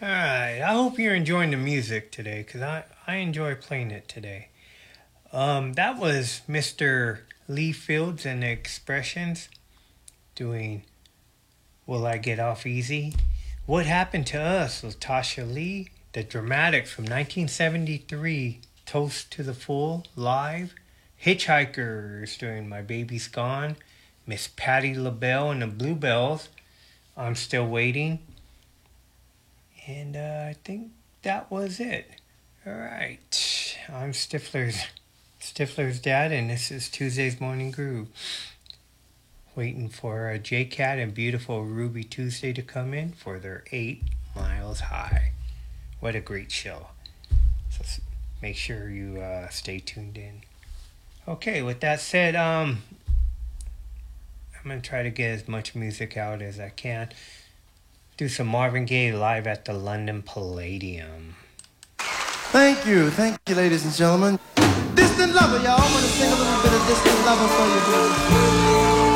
Alright, I hope you're enjoying the music today because I enjoy playing it today. That was Mr. Lee Fields and the Expressions doing Will I Get Off Easy? What Happened to Us was Tasha Lee, The Dramatics from 1973, Toast to the Full, live. Hitchhikers doing My Baby's Gone, Miss Patti LaBelle and the Bluebells, I'm Still Waiting. And I think that was it. All right. I'm Stifler's dad, and this is Tuesday's Morning Groove. Waiting for J-Cat and beautiful Ruby Tuesday to come in for their 8 Miles High. What a great show. So make sure you stay tuned in. Okay, with that said, I'm going to try to get as much music out as I can. Do some Marvin Gaye live at the London Palladium. Thank you, ladies and gentlemen. Distant Lover, y'all. I'm gonna sing a little bit of Distant Lover for you, baby.